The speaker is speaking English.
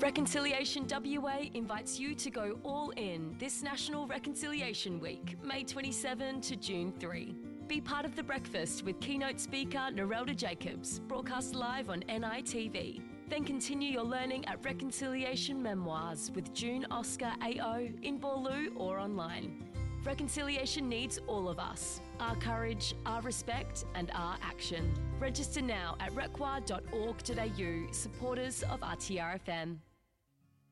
Reconciliation WA invites you to go all in this National Reconciliation Week, May 27 to June 3. Be part of the breakfast with keynote speaker Narelda Jacobs, broadcast live on NITV. Then continue your learning at Reconciliation Memoirs with June Oscar AO in Boorloo or online. Reconciliation needs all of us, our courage, our respect and our action. Register now at requa.org.au, supporters of RTRFM.